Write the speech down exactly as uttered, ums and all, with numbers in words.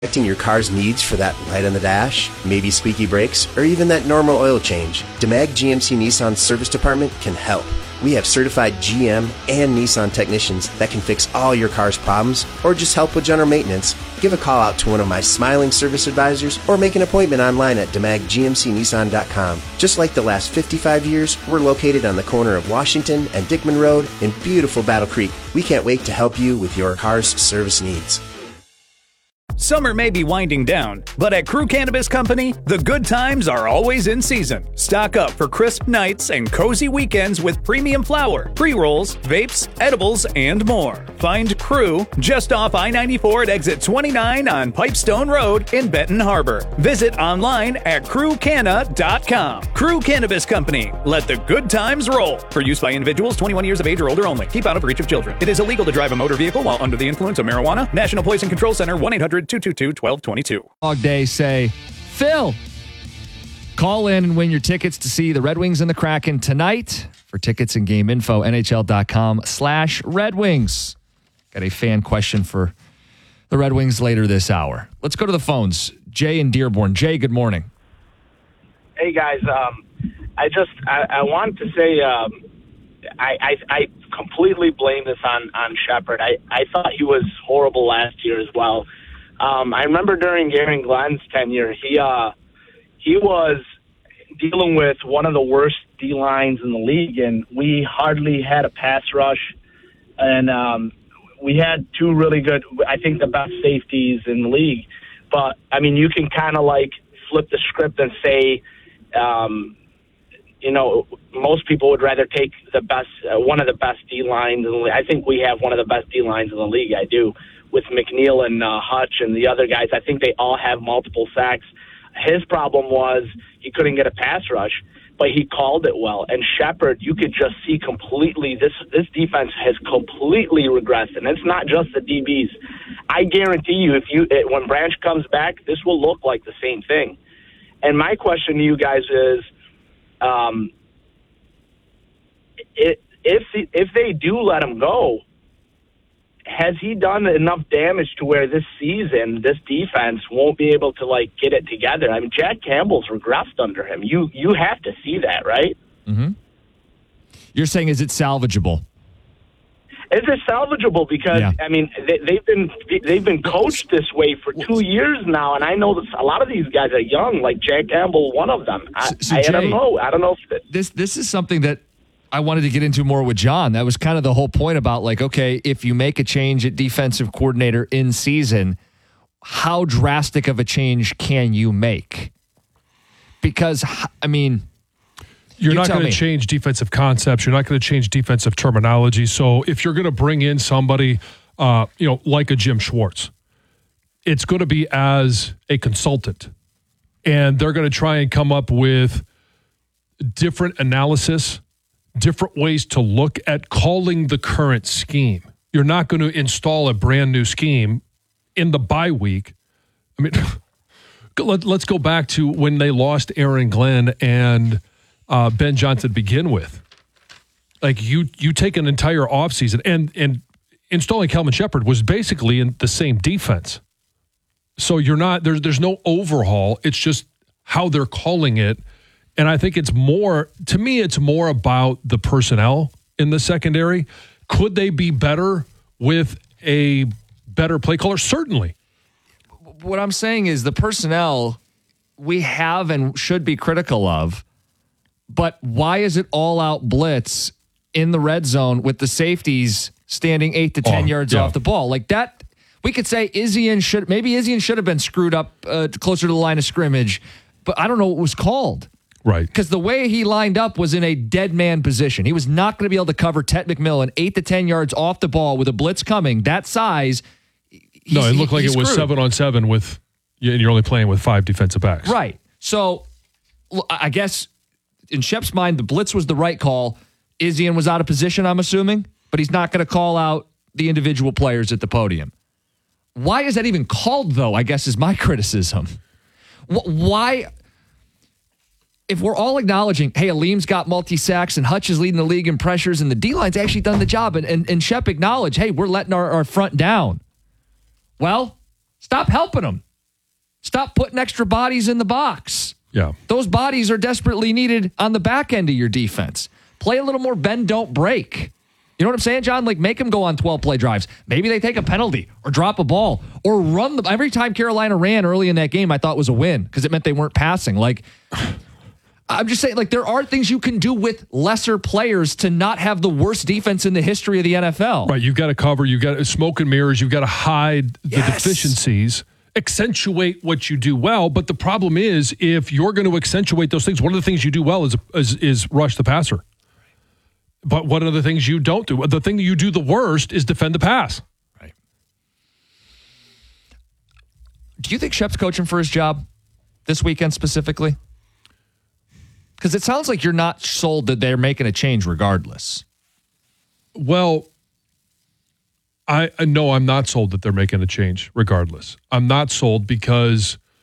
Protecting your car's needs for that light on the dash, maybe squeaky brakes, or even that normal oil change, DeMag G M C Nissan Service Department can help. We have certified G M and Nissan technicians that can fix all your car's problems or just help with general maintenance. Give a call out to one of my smiling service advisors or make an appointment online at demag g m c nissan dot com. Just like the last fifty-five years, we're located on the corner of Washington and Dickman Road in beautiful Battle Creek. We can't wait to help you with your car's service needs. Summer may be winding down, but at Crew Cannabis Company, the good times are always in season. Stock up for crisp nights and cozy weekends with premium flower, pre-rolls, vapes, edibles, and more. Find Crew just off I ninety-four at exit twenty-nine on Pipestone Road in Benton Harbor. Visit online at crew canna dot com. Crew Cannabis Company. Let the good times roll. For use by individuals twenty-one years of age or older only. Keep out of reach of children. It is illegal to drive a motor vehicle while under the influence of marijuana. National Poison Control Center, one eight hundred two two two, one two two two. Dog Day say, Phil, call in and win your tickets to see the Red Wings and the Kraken tonight. For tickets and game info, N H L dot com slash Red Wings. Got a fan question for the Red Wings later this hour. Let's go to the phones. Jay in Dearborn. Jay, good morning. Hey, guys. Um, I just, I, I wanted to say, um, I, I, I completely blame this on, on Shepard. I, I thought he was horrible last year as well. Um, I remember during Aaron Glenn's tenure, he uh, he was dealing with one of the worst D lines in the league, and we hardly had a pass rush. And um, we had two really good, I think, the best safeties in the league. But I mean, you can kind of like flip the script and say, um, you know, most people would rather take the best, uh, one of the best D lines in the league. I think we have one of the best D lines in the league. I do. With McNeil and uh, Hutch and the other guys, I think they all have multiple sacks. His problem was he couldn't get a pass rush, but he called it well. And Shepard, you could just see completely, this this defense has completely regressed, and it's not just the D Bs. I guarantee you, if you it, when Branch comes back, this will look like the same thing. And my question to you guys is, um, it, if the, if they do let him go, has he done enough damage to where this season, this defense won't be able to, like, get it together? I mean, Jack Campbell's regressed under him. You you have to see that, right? Mm-hmm. You're saying, is it salvageable? Is it salvageable? Because, yeah. I mean, they, they've been they've been coached this way for two years now, and I know that a lot of these guys are young, like Jack Campbell, one of them. I, so, I, Jay, I don't know. I don't know if it, this this is something that I wanted to get into more with John. That was kind of the whole point about, like, okay, if you make a change at defensive coordinator in season, how drastic of a change can you make? Because, I mean, you're you not going to change defensive concepts. You're not going to change defensive terminology. So if you're going to bring in somebody, uh, you know, like a Jim Schwartz, it's going to be as a consultant. And they're going to try and come up with different analysis, different ways to look at calling the current scheme. You're not going to install a brand new scheme in the bye week. I mean, let, let's go back to when they lost Aaron Glenn and uh, Ben Johnson to begin with. Like, you you take an entire offseason, and, and installing Kelvin Shepard was basically in the same defense. So you're not, there's, there's no overhaul. It's just how they're calling it. And I think it's more, to me, it's more about the personnel in the secondary. Could they be better with a better play caller? Certainly. What I'm saying is the personnel we have and should be critical of, but why is it all out blitz in the red zone with the safeties standing eight to ten oh, yards yeah. off the ball? Like that, we could say Izien should, maybe Izien should have been screwed up uh, closer to the line of scrimmage, but I don't know what was called. Right. Because the way he lined up was in a dead man position. He was not going to be able to cover Ted McMillan eight to ten yards off the ball with a blitz coming. That size. No, it looked like it was screwed. seven on seven with, and you're only playing with five defensive backs. Right. So I guess in Shep's mind, the blitz was the right call. Izien was out of position, I'm assuming, but he's not going to call out the individual players at the podium. Why is that even called, though, I guess is my criticism. Why? If we're all acknowledging, hey, Aleem's got multi-sacks and Hutch is leading the league in pressures and the D-line's actually done the job, and, and, and Shep acknowledged, hey, we're letting our, our front down. Well, stop helping them. Stop putting extra bodies in the box. Yeah. Those bodies are desperately needed on the back end of your defense. Play a little more bend, don't break. You know what I'm saying, John? Like, make them go on twelve-play drives. Maybe they take a penalty or drop a ball or run the. Every time Carolina ran early in that game, I thought was a win because it meant they weren't passing. Like, I'm just saying, like, there are things you can do with lesser players to not have the worst defense in the history of the N F L. Right. You've got to cover. You've got to smoke and mirrors. You've got to hide the Yes. deficiencies, accentuate what you do well. But the problem is, if you're going to accentuate those things, one of the things you do well is is, is rush the passer. But what are the things you don't do? The thing that you do the worst is defend the pass. Right. Do you think Shep's coaching for his job this weekend specifically? Because it sounds like you're not sold that they're making a change regardless. Well, I no, I'm not sold that they're making a change regardless. I'm not sold because